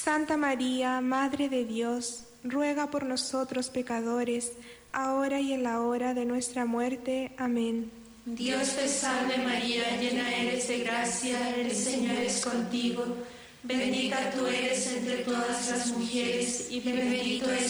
Santa María, Madre de Dios, ruega por nosotros pecadores, ahora y en la hora de nuestra muerte. Amén. Dios te salve María, llena eres de gracia, el Señor es contigo. Bendita tú eres entre todas las mujeres y bendito es